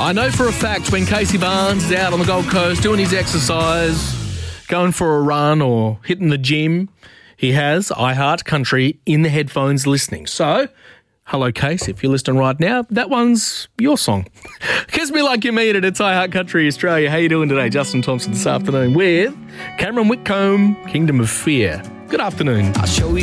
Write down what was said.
I know for a fact when Casey Barnes is out on the Gold Coast doing his exercise, going for a run or hitting the gym, he has iHeart Country in the headphones listening. So, hello, Case, if you're listening right now, that one's your song. Kiss Me Like You Mean It. It's iHeart Country Australia. How you doing today? Justin Thompson this afternoon with Cameron Whitcomb, Kingdom of Fear. Good afternoon. I'll show you